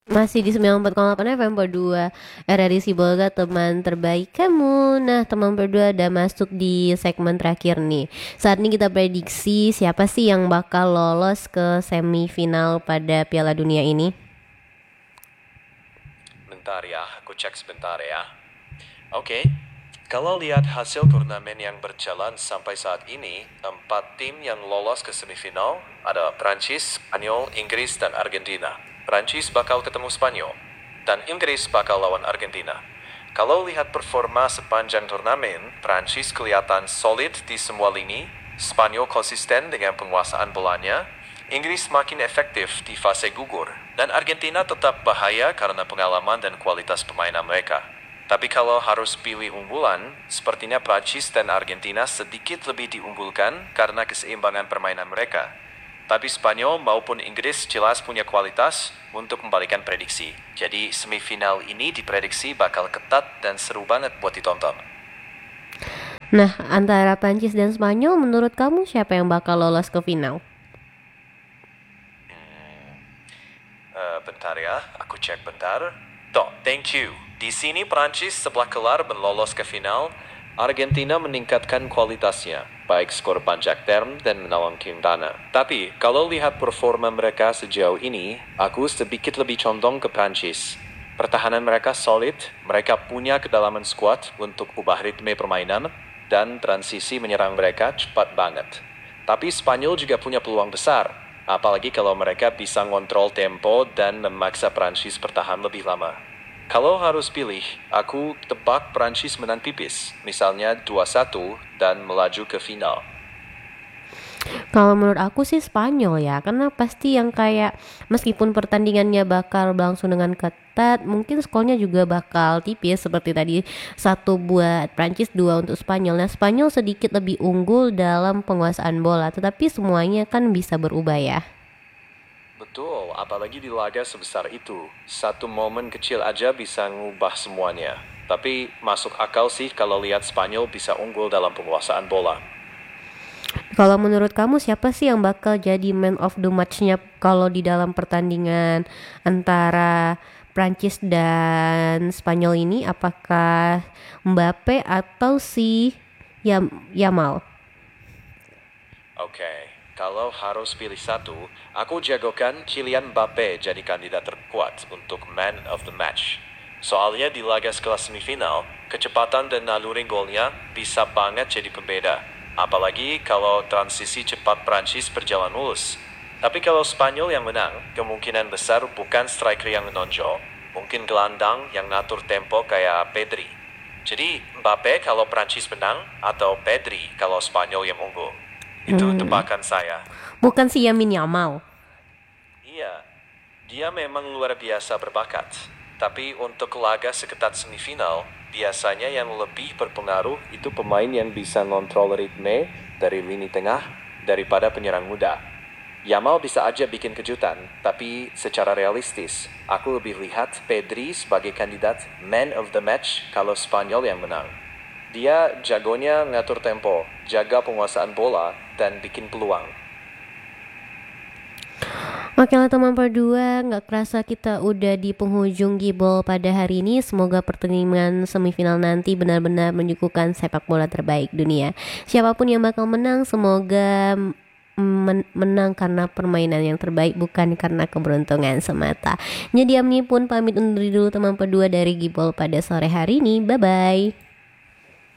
Masih di 94,8 FM Berdua RRI Sibolga, teman terbaik kamu. Nah, teman berdua udah masuk di segmen terakhir nih. Saat ini kita prediksi siapa sih yang bakal lolos ke semifinal pada Piala Dunia ini. Bentar ya, aku cek sebentar ya. Oke, kalau lihat hasil turnamen yang berjalan sampai saat ini, 4 tim yang lolos ke semifinal ada Prancis, Spanyol, Inggris, dan Argentina. Prancis bakal ketemu Spanyol, dan Inggris bakal lawan Argentina. Kalau lihat performa sepanjang turnamen, Prancis kelihatan solid di semua lini, Spanyol konsisten dengan penguasaan bolanya, Inggris makin efektif di fase gugur, dan Argentina tetap bahaya karena pengalaman dan kualitas permainan mereka. Tapi kalau harus pilih unggulan, sepertinya Prancis dan Argentina sedikit lebih diunggulkan karena keseimbangan permainan mereka. Tapi Spanyol maupun Inggris jelas punya kualitas untuk membalikan prediksi. Jadi semifinal ini diprediksi bakal ketat dan seru banget buat ditonton. Nah, antara Prancis dan Spanyol, menurut kamu siapa yang bakal lolos ke final? Bentar ya, aku cek bentar. Toh, thank you. Di sini Prancis setelah kelar melolos ke final, Argentina meningkatkan kualitasnya, baik skor panjang term dan menawan Quintana. Tapi, kalau lihat performa mereka sejauh ini, aku sedikit lebih condong ke Prancis. Pertahanan mereka solid, mereka punya kedalaman squad untuk ubah ritme permainan, dan transisi menyerang mereka cepat banget. Tapi Spanyol juga punya peluang besar, apalagi kalau mereka bisa ngontrol tempo dan memaksa Prancis bertahan lebih lama. Kalau harus pilih, aku tebak Prancis menang tipis, misalnya 2-1 dan melaju ke final. Kalau menurut aku sih Spanyol ya, karena pasti yang kayak meskipun pertandingannya bakal berlangsung dengan ketat, mungkin skornya juga bakal tipis seperti tadi, satu buat Prancis, dua untuk Spanyol. Nah, Spanyol sedikit lebih unggul dalam penguasaan bola, tetapi semuanya kan bisa berubah ya. Betul, apalagi di laga sebesar itu. Satu momen kecil aja bisa ngubah semuanya. Tapi masuk akal sih kalau lihat Spanyol bisa unggul dalam penguasaan bola. Kalau menurut kamu siapa sih yang bakal jadi man of the match-nya kalau di dalam pertandingan antara Prancis dan Spanyol ini? Apakah Mbappe atau si Yamal? Oke, kalau harus pilih satu, aku jagokan Kylian Mbappe jadi kandidat terkuat untuk Man of the Match. Soalnya di laga sekelas semifinal, kecepatan dan naluri golnya bisa banget jadi pembeda. Apalagi kalau transisi cepat Prancis berjalan mulus. Tapi kalau Spanyol yang menang, kemungkinan besar bukan striker yang menonjol, mungkin gelandang yang ngatur tempo kayak Pedri. Jadi Mbappe kalau Prancis menang, atau Pedri kalau Spanyol yang unggul. Itu tebakan saya. Bukan si Yamal. Iya, dia memang luar biasa berbakat. Tapi untuk laga seketat semifinal, biasanya yang lebih berpengaruh itu pemain yang bisa ngontrol ritme dari lini tengah daripada penyerang muda. Yamal bisa aja bikin kejutan, tapi secara realistis, aku lebih lihat Pedri sebagai kandidat man of the match kalau Spanyol yang menang. Dia jagonya ngatur tempo, jaga penguasaan bola, dan bikin peluang. Oke lah teman berdua, nggak kerasa kita udah di penghujung Gibol pada hari ini. Semoga pertandingan semifinal nanti benar-benar menyuguhkan sepak bola terbaik dunia. Siapapun yang bakal menang, semoga menang karena permainan yang terbaik, bukan karena keberuntungan semata. Jadi Amni pun pamit undur diri dulu teman berdua dari Gibol pada sore hari ini. Bye bye.